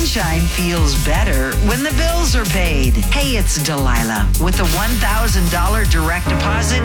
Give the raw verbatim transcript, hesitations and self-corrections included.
Sunshine feels better when the bills are paid. Hey, it's Delilah. With a one thousand dollars direct deposit,